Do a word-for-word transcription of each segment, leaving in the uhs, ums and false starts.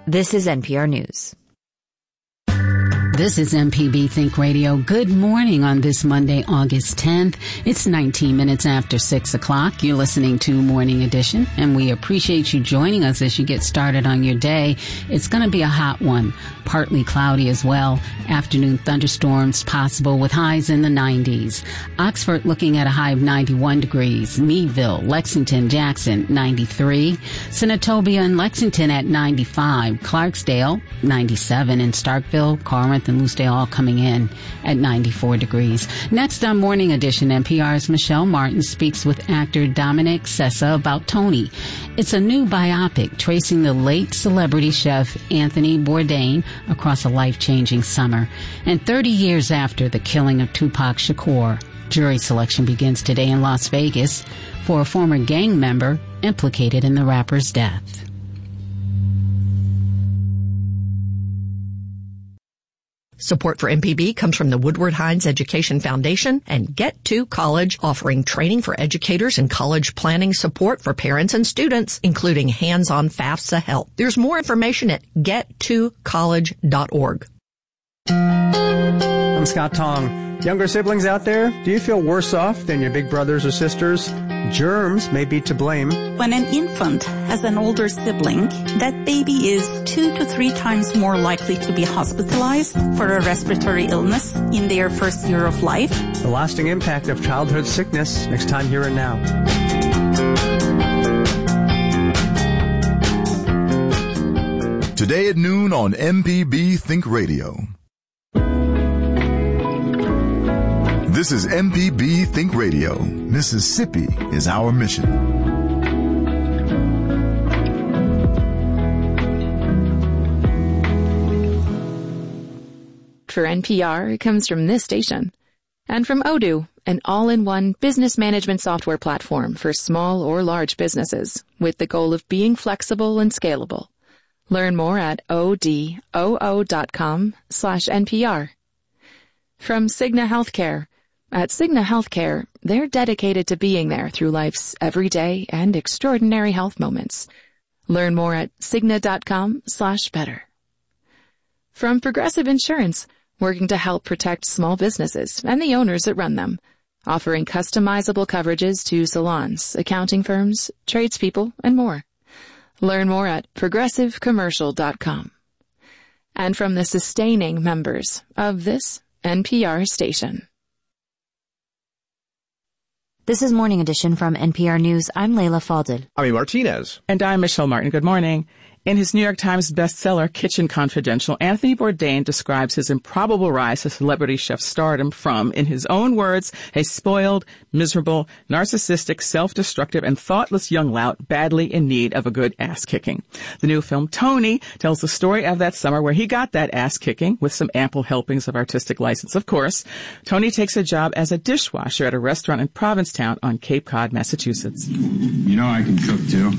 This is N P R News. This is M P B Think Radio. Good morning on this Monday, August tenth. It's nineteen minutes after six o'clock. You're listening to Morning Edition, and we appreciate you joining us as you get started on your day. It's going to be a hot one, partly cloudy as well. Afternoon thunderstorms possible with highs in the nineties. Oxford looking at a high of ninety-one degrees. Meadville, Lexington, Jackson, ninety-three. Senatobia and Lexington at ninety-five. Clarksdale, ninety-seven. And Starkville, Corinth, and Lucedale all coming in at ninety-four degrees. Next on Morning Edition, N P R's Michelle Martin speaks with actor Dominic Sessa about Tony. It's a new biopic tracing the late celebrity chef Anthony Bourdain across a life-changing summer. And thirty years after the killing of Tupac Shakur, jury selection begins today in Las Vegas for a former gang member implicated in the rapper's death. Support for M P B comes from the Woodward Hines Education Foundation and Get to College, offering training for educators and college planning support for parents and students, including hands-on FAFSA help. There's more information at get to college dot org. I'm Scott Tong. Younger siblings out there, do you feel worse off than your big brothers or sisters? Germs may be to blame. When an infant has an older sibling, that baby is two to three times more likely to be hospitalized for a respiratory illness in their first year of life. The lasting impact of childhood sickness, next time Here and Now. Today at noon on M P B Think Radio. This is M P B Think Radio. Mississippi is our mission. For N P R, it comes from this station. And from Odoo, an all-in-one business management software platform for small or large businesses, with the goal of being flexible and scalable. Learn more at odoo.com slash NPR. From Cigna Healthcare. At Cigna Healthcare, they're dedicated to being there through life's everyday and extraordinary health moments. Learn more at Cigna.com slash better. From Progressive Insurance, working to help protect small businesses and the owners that run them, offering customizable coverages to salons, accounting firms, tradespeople, and more. Learn more at progressive commercial dot com. And from the sustaining members of this N P R station. This is Morning Edition from N P R News. I'm Layla Faldel. I'm Martinez. And I'm Michelle Martin. Good morning. In his New York Times bestseller, Kitchen Confidential, Anthony Bourdain describes his improbable rise to celebrity chef stardom from, in his own words, a spoiled, miserable, narcissistic, self-destructive, and thoughtless young lout badly in need of a good ass-kicking. The new film, Tony, tells the story of that summer where he got that ass-kicking, with some ample helpings of artistic license, of course. Tony takes a job as a dishwasher at a restaurant in Provincetown on Cape Cod, Massachusetts. You know I can cook, too.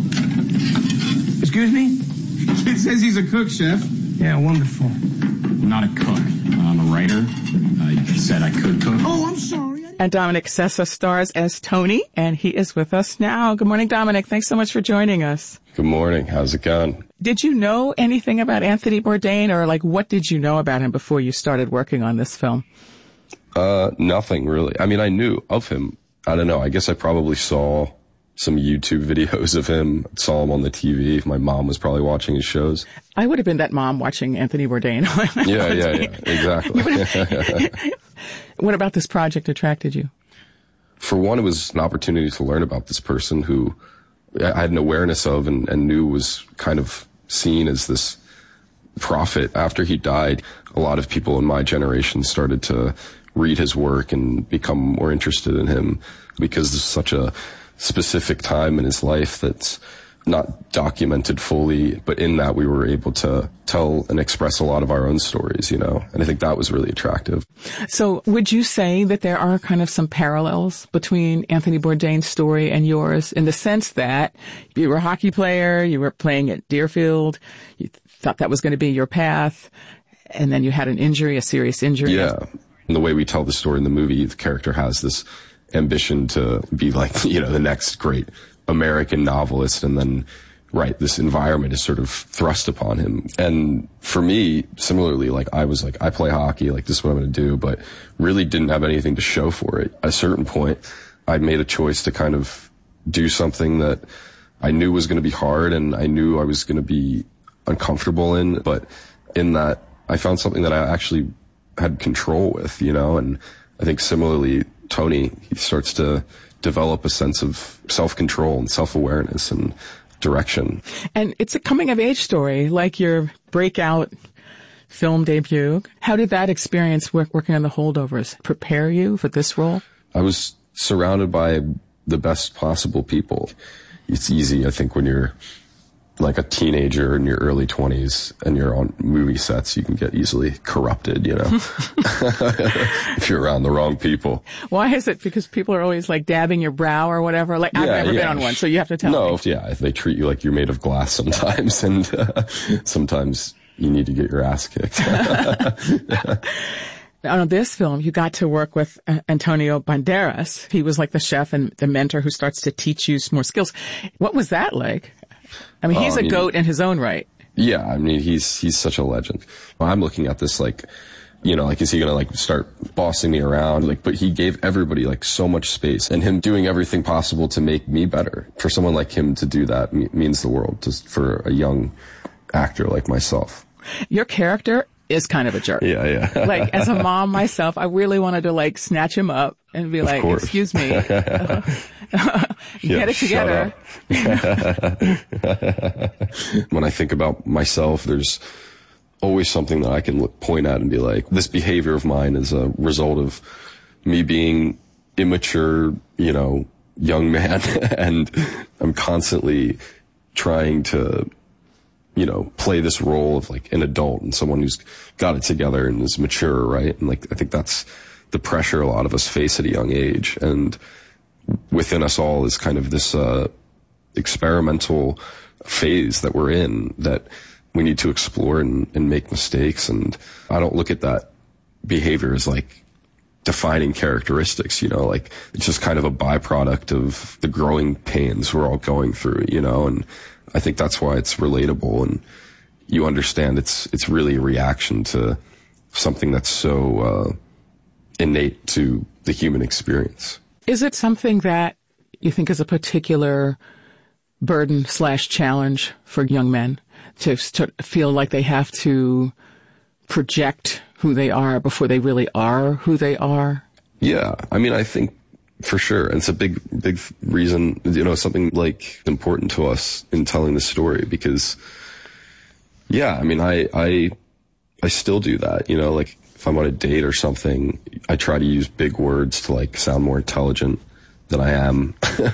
Excuse me? It says he's a cook, chef. Yeah, wonderful. I'm not a cook. I'm a writer. I said I could cook. Oh, I'm sorry. And Dominic Sessa stars as Tony, and he is with us now. Good morning, Dominic. Thanks so much for joining us. Good morning. How's it going? Did you know anything about Anthony Bourdain, or like what did you know about him before you started working on this film? Uh, nothing really. I mean, I knew of him. I don't know. I guess I probably saw some YouTube videos of him, saw him on the T V. My mom was probably watching his shows. I would have been that mom watching Anthony Bourdain. yeah, yeah, yeah, exactly. What about this project attracted you? For one, it was an opportunity to learn about this person who I had an awareness of and, and knew was kind of seen as this prophet. After he died, a lot of people in my generation started to read his work and become more interested in him because there's such a specific time in his life that's not documented fully, but in that we were able to tell and express a lot of our own stories, you know, and I think that was really attractive. So would you say that there are kind of some parallels between Anthony Bourdain's story and yours in the sense that you were a hockey player, you were playing at Deerfield, you thought that was going to be your path, and then you had an injury, a serious injury? Yeah. And the way we tell the story in the movie, the character has this ambition to be like, you know, the next great American novelist, and then right, this environment is sort of thrust upon him. And for me, similarly, like I was like, I play hockey, like this is what I'm going to do, but really didn't have anything to show for it. At a certain point, I made a choice to kind of do something that I knew was going to be hard and I knew I was going to be uncomfortable in, but in that I found something that I actually had control with, you know, and I think similarly, Tony, he starts to develop a sense of self-control and self-awareness and direction. And it's a coming-of-age story, like your breakout film debut. How did that experience work, working on The Holdovers prepare you for this role? I was surrounded by the best possible people. It's easy, I think, when you're like a teenager in your early twenties and you're on movie sets, you can get easily corrupted, you know, if you're around the wrong people. Why is it? Because people are always like dabbing your brow or whatever? Like, I've yeah, never yeah. been on one, so you have to tell no, me. No, yeah, they treat you like you're made of glass sometimes, and uh, sometimes you need to get your ass kicked. On this film, you got to work with uh, Antonio Banderas. He was like the chef and the mentor who starts to teach you more skills. What was that like? I mean, he's uh, I mean, a goat in his own right. Yeah, I mean, he's he's such a legend. I'm looking at this like, you know, like, is he going to like start bossing me around? Like, but he gave everybody like so much space, and him doing everything possible to make me better. For someone like him to do that me- means the world just for a young actor like myself. Your character is kind of a jerk. Yeah, yeah. Like, as a mom myself, I really wanted to like snatch him up and be like, excuse me, uh, yeah, get it together. When I think about myself, there's always something that I can look, point at and be like, this behavior of mine is a result of me being immature, you know, young man. And I'm constantly trying to, you know, play this role of like an adult and someone who's got it together and is mature, right? And like, I think that's the pressure a lot of us face at a young age. And within us all is kind of this, uh, experimental phase that we're in that we need to explore and, and make mistakes. And I don't look at that behavior as like defining characteristics, you know, like it's just kind of a byproduct of the growing pains we're all going through, you know, and I think that's why it's relatable and you understand it's, it's really a reaction to something that's so, uh, innate to the human experience. Is it something that you think is a particular burden slash challenge for young men to start, feel like they have to project who they are before they really are who they are? Yeah. I mean, I think for sure. And it's a big, big reason, you know, something like important to us in telling the story because, yeah, I mean, I, I, I still do that, you know, like if I'm on a date or something, I try to use big words to like sound more intelligent than I am.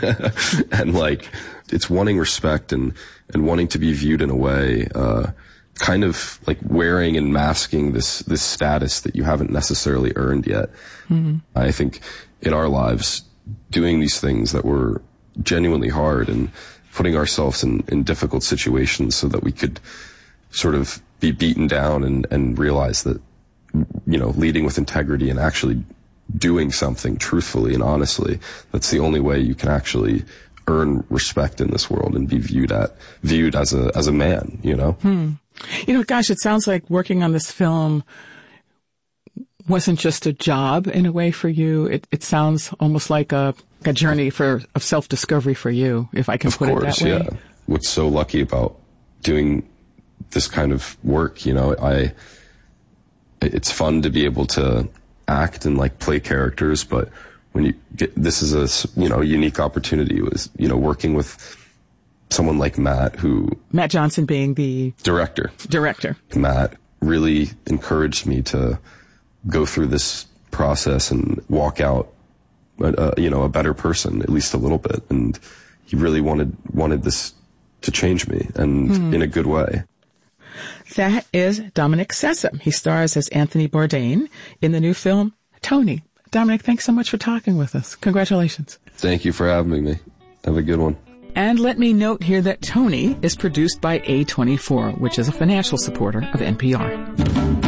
And like, it's wanting respect and, and wanting to be viewed in a way, uh, kind of like wearing and masking this, this status that you haven't necessarily earned yet. Mm-hmm. I think in our lives, doing these things that were genuinely hard and putting ourselves in, in difficult situations so that we could sort of be beaten down and, and realize that, you know, leading with integrity and actually doing something truthfully and honestly, that's the only way you can actually earn respect in this world and be viewed at, viewed as a, as a man, you know? Hmm. You know, gosh, it sounds like working on this film wasn't just a job in a way for you. It, it sounds almost like a, a journey for, of self-discovery for you, if I can of put course, it that way. Yeah. What's so lucky about doing this kind of work, you know, I, it's fun to be able to act and like play characters, but when you get, this is a, you know, unique opportunity was, you know, working with someone like Matt who... Matt Johnson being the... Director. Director. Matt really encouraged me to go through this process and walk out, uh, you know, a better person, at least a little bit. And he really wanted, wanted this to change me and mm. in a good way. That is Dominic Sessa. He stars as Anthony Bourdain in the new film, Tony. Dominic, thanks so much for talking with us. Congratulations. Thank you for having me. Have a good one. And let me note here that Tony is produced by A twenty-four, which is a financial supporter of N P R.